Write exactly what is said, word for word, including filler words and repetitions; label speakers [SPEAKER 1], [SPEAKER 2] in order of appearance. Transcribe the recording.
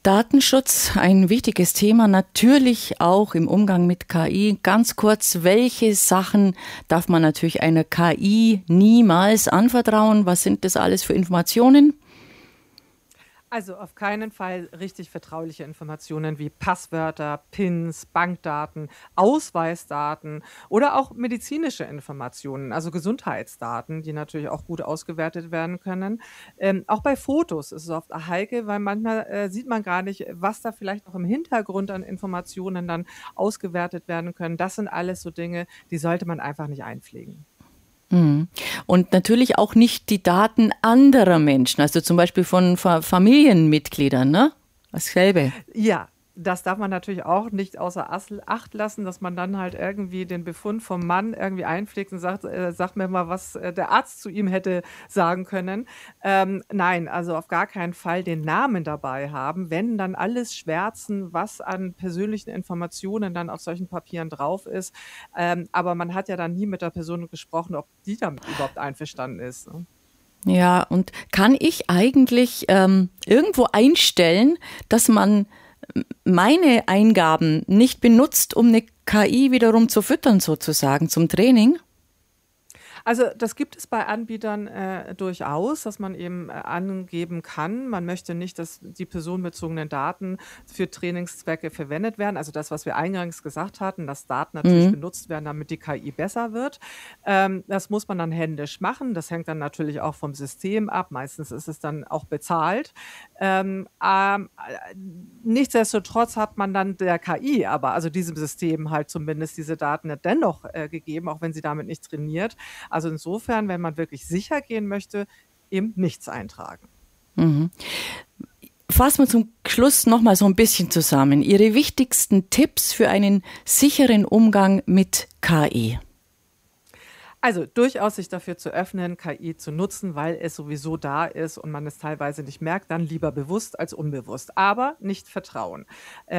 [SPEAKER 1] Datenschutz, ein wichtiges Thema, natürlich auch im Umgang mit K I. Ganz kurz, welche Sachen darf man natürlich einer K I niemals anvertrauen? Was sind das alles für Informationen?
[SPEAKER 2] Also auf keinen Fall richtig vertrauliche Informationen wie Passwörter, Pins, Bankdaten, Ausweisdaten oder auch medizinische Informationen, also Gesundheitsdaten, die natürlich auch gut ausgewertet werden können. Ähm, auch bei Fotos ist es oft heikel, weil manchmal äh, sieht man gar nicht, was da vielleicht noch im Hintergrund an Informationen dann ausgewertet werden können. Das sind alles so Dinge, die sollte man einfach nicht einpflegen.
[SPEAKER 1] Mhm. Und natürlich auch nicht die Daten anderer Menschen, also zum Beispiel von Fa Familienmitgliedern, ne? Dasselbe.
[SPEAKER 2] Ja, das darf man natürlich auch nicht außer Assel Acht lassen, dass man dann halt irgendwie den Befund vom Mann irgendwie einpflegt und sagt, äh: „Sag mir mal, was, äh, der Arzt zu ihm hätte sagen können." Ähm, nein, also auf gar keinen Fall den Namen dabei haben. Wenn, dann alles schwärzen, was an persönlichen Informationen dann auf solchen Papieren drauf ist. Ähm, aber man hat ja dann nie mit der Person gesprochen, ob die damit überhaupt einverstanden ist, ne?
[SPEAKER 1] Ja, und kann ich eigentlich ähm, irgendwo einstellen, dass man m meine Eingaben nicht benutzt, um eine K I wiederum zu füttern sozusagen zum Training?
[SPEAKER 2] Also, das gibt es bei Anbietern, äh, durchaus, dass man eben, äh, angeben kann, man möchte nicht, dass die personenbezogenen Daten für Trainingszwecke verwendet werden. Also das, was wir eingangs gesagt hatten, dass Daten natürlich
[SPEAKER 1] Mhm.
[SPEAKER 2] benutzt werden, damit die K I besser wird. Ähm, das muss man dann händisch machen. Das hängt dann natürlich auch vom System ab. Meistens ist es dann auch bezahlt. Ähm, ähm, äh, nichtsdestotrotz hat man dann der K I aber, also diesem System halt zumindest diese Daten ja dennoch, äh, gegeben, auch wenn sie damit nicht trainiert. Also insofern, wenn man wirklich sicher gehen möchte, eben nichts eintragen.
[SPEAKER 1] Mhm. Fassen wir zum Schluss noch mal so ein bisschen zusammen. Ihre wichtigsten Tipps für einen sicheren Umgang mit K I?
[SPEAKER 2] Also durchaus sich dafür zu öffnen, K I zu nutzen, weil es sowieso da ist und man es teilweise nicht merkt, dann lieber bewusst als unbewusst, aber nicht vertrauen. Äh